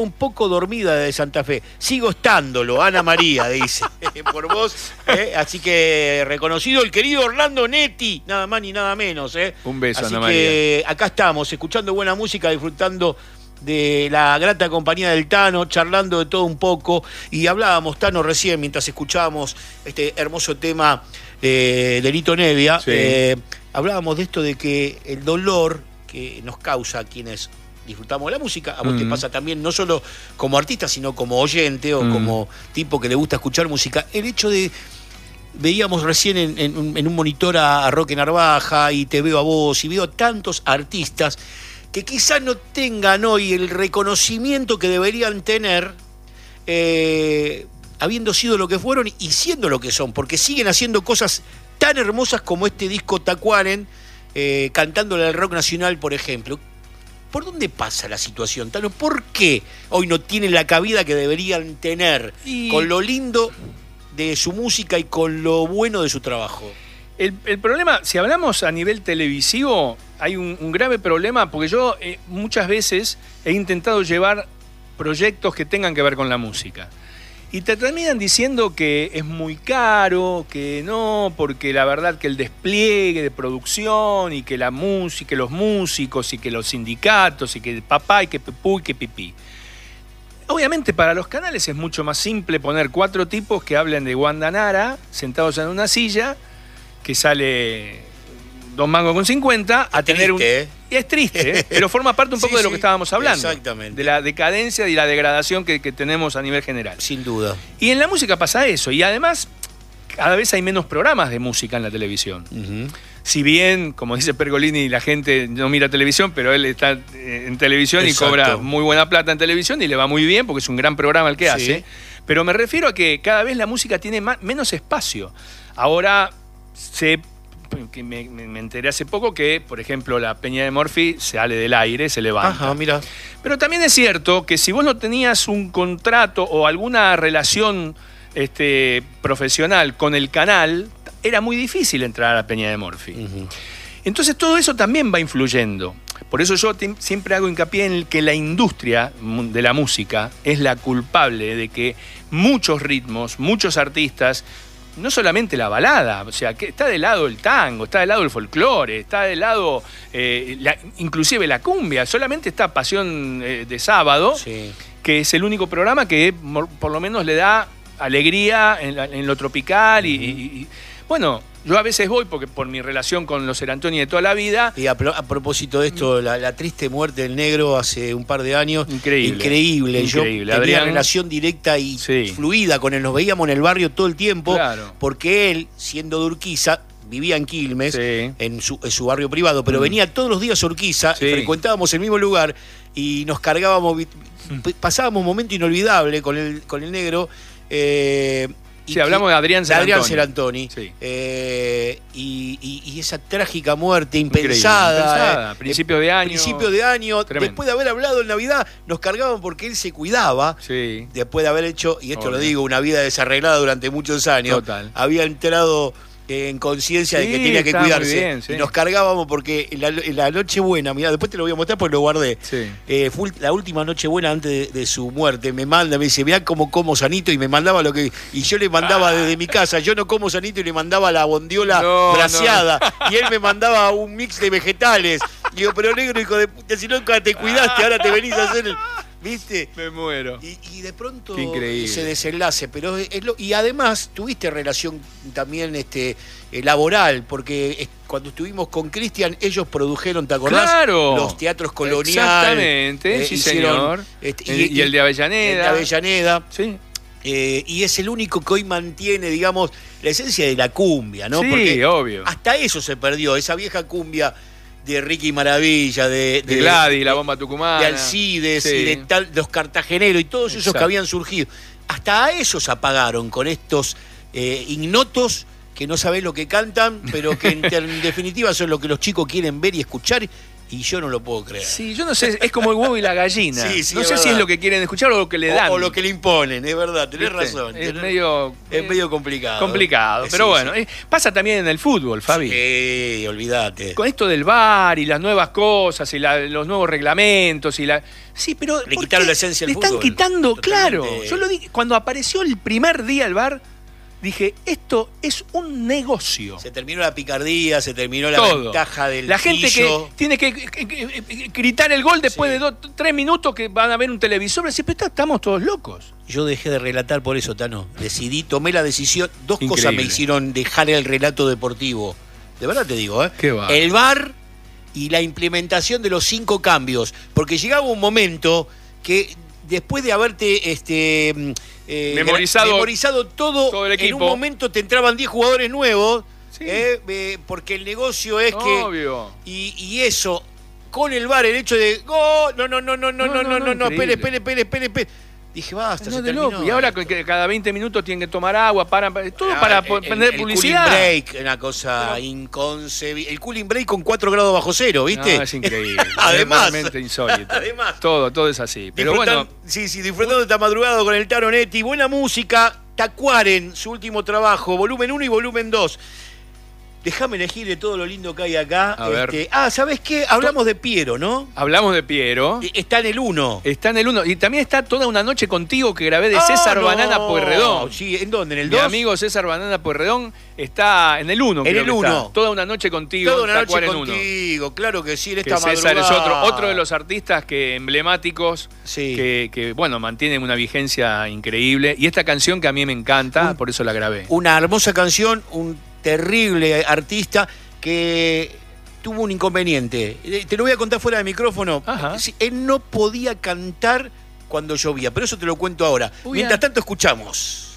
un poco dormida de Santa Fe. Sigo estándolo, Ana María, dice, por vos. Así que reconocido el querido Orlando Netti, nada más ni nada menos. Un beso, así Ana que María. acá estamos, escuchando buena música, disfrutando de la grata compañía del Tano, charlando de todo un poco. Y hablábamos, Tano, recién, mientras escuchábamos este hermoso tema de Lito Nevia, Sí. hablábamos de esto de que el dolor que nos causa a quienes disfrutamos de la música, a vos te pasa también, no solo como artista, sino como oyente o como tipo que le gusta escuchar música, el hecho de, veíamos recién en un monitor a Roque Narvaja, y te veo a vos, y veo tantos artistas que quizás no tengan hoy el reconocimiento que deberían tener, habiendo sido lo que fueron y siendo lo que son, porque siguen haciendo cosas tan hermosas como este disco Tacuaren, cantándole al rock nacional, por ejemplo. ¿Por dónde pasa la situación, Tano? ¿Por qué hoy no tienen la cabida que deberían tener con lo lindo de su música y con lo bueno de su trabajo? El problema, si hablamos a nivel televisivo, hay un grave problema, porque yo muchas veces he intentado llevar proyectos que tengan que ver con la música. Y te terminan diciendo que es muy caro, que no, porque la verdad que el despliegue de producción y que la música, que los músicos y que los sindicatos y que papá y que pipú y que pipí. Obviamente para los canales es mucho más simple poner 4 tipos que hablen de Wanda Nara sentados en una silla, que sale 2 mangos con 50, a tener triste, Y es triste, pero forma parte un poco de lo que estábamos hablando. Exactamente. De la decadencia y la degradación que tenemos a nivel general. Sin duda. Y en la música pasa eso. Y además, cada vez hay menos programas de música en la televisión. Si bien, como dice Pergolini, la gente no mira televisión, pero él está en televisión. Exacto. Y cobra muy buena plata en televisión y le va muy bien porque es un gran programa el que hace. Pero me refiero a que cada vez la música tiene menos espacio. Ahora que me enteré hace poco que, por ejemplo, la Peña de Morphy sale del aire, se levanta. Ajá, mira. Pero también es cierto que si vos no tenías un contrato o alguna relación profesional con el canal, era muy difícil entrar a la Peña de Morphy. Entonces todo eso también va influyendo. Por eso yo siempre hago hincapié en que la industria de la música es la culpable de que muchos ritmos, muchos artistas, no solamente la balada, o sea, que está de lado el tango, está de lado el folclore, está de lado inclusive la cumbia, solamente está Pasión de Sábado, que es el único programa que por lo menos le da alegría en lo tropical y bueno, yo a veces voy porque por mi relación con los Serantoni de toda la vida. Y a propósito de esto, la triste muerte del negro hace un par de años. Increíble. Yo tenía Adrián, relación directa y fluida con él. Nos veíamos en el barrio todo el tiempo. Claro. Porque él, siendo de Urquiza, vivía en Quilmes, en su barrio privado, pero venía todos los días a Urquiza, y frecuentábamos el mismo lugar y nos cargábamos, pasábamos un momento inolvidable con el negro. Hablamos de Adrián Serantoni. Y esa trágica muerte impensada. Principio de año. Tremendo. Después de haber hablado en Navidad, nos cargaban porque él se cuidaba. Después de haber hecho, y esto lo digo, una vida desarreglada durante muchos años. Total. Había entrado en conciencia de que tenía que cuidarse. Bien, y nos cargábamos porque la Nochebuena, mirá, después te lo voy a mostrar porque lo guardé. Fue la última Nochebuena antes de su muerte. Me dice, mirá cómo como sanito, y me mandaba lo que. Y yo le mandaba desde mi casa, yo no como sanito, y le mandaba la bondiola braseada. Y él me mandaba un mix de vegetales. Y digo, pero negro, hijo de puta, si nunca te cuidaste, ahora te venís a hacer ¿viste? Me muero. Y de pronto increíble. ese desenlace, pero y además tuviste relación también laboral, porque cuando estuvimos con Cristian, ellos produjeron, ¿te acordás? Claro. Los teatros coloniales. Exactamente, sí señor. Y el de Avellaneda. El de Avellaneda. Sí. Y es el único que hoy mantiene, digamos, la esencia de la cumbia, ¿no? Sí, porque obvio. Hasta eso se perdió, esa vieja cumbia de Ricky Maravilla, de Gladys, la bomba tucumana, de Alcides y de los cartageneros y todos esos que habían surgido. Hasta a esos apagaron con estos ignotos que no saben lo que cantan, pero que en definitiva son lo que los chicos quieren ver y escuchar, Y yo no lo puedo creer. Sí, yo no sé, es como el huevo y la gallina. Sí, sí, no es sé si verdad. es lo que quieren escuchar o lo que le dan. O lo que le imponen, es verdad, tenés ¿Viste? razón. Es medio complicado. complicado. Pero Sí, bueno, sí. pasa también en el fútbol, Fabi. Sí, olvídate. Con esto del VAR y las nuevas cosas y los nuevos reglamentos y la. Sí, pero. Le ¿por quitaron qué la esencia al le están fútbol? quitando, Totalmente. claro. Yo lo dije, cuando apareció el primer día el VAR, dije, esto es un negocio. Se terminó la picardía, se terminó la Todo. ventaja del La gente pillo. que tiene que gritar el gol después Sí. de 3 minutos que van a ver un televisor, decir, pero estamos todos locos. Yo dejé de relatar por eso, Tano. Tomé la decisión. Dos cosas Increíble. me hicieron dejar el relato deportivo. De verdad te digo, ¿eh? Qué va. El VAR y la implementación de los 5 cambios. Porque llegaba un momento que después de haberte memorizado todo el equipo. en un momento te entraban 10 jugadores nuevos. Sí. Porque el negocio es Obvio. que. Y eso, con el VAR, el hecho de. ¡Oh! No, increíble. espere. Dije, basta, No, se de terminó. loco. Y ahora que cada 20 minutos tienen que tomar agua, todo para vender publicidad. El cooling break, una cosa inconcebible. El cooling break con 4 grados bajo cero, ¿viste? No, es increíble. Además. Es realmente insólito. Además. Todo es así. Pero bueno. Disfrutando de esta madrugada con el Tano Netti. Buena música. Tacuaren, su último trabajo, volumen 1 y volumen 2. Déjame elegir de todo lo lindo que hay acá. A ver. ¿Sabés qué? Hablamos de Piero, ¿no? Hablamos de Piero. Está en el 1. Está en el 1. Y también está Toda una noche contigo que grabé de César Banana Pueyrredón. Sí, ¿en dónde? ¿En el Mi 2? amigo César Banana Pueyrredón está en el 1. En el 1. Toda una noche contigo. Toda una noche Tacuaren contigo, claro que sí, en Que esta César es madrugada. otro de los artistas emblemáticos Sí. que, bueno, mantienen una vigencia increíble. Y esta canción que a mí me encanta, por eso la grabé. Una hermosa canción, un terrible artista que tuvo un inconveniente. Te lo voy a contar fuera de micrófono. Ajá. Sí, él no podía cantar cuando llovía, pero eso te lo cuento ahora. Uy, Mientras ah. tanto, escuchamos.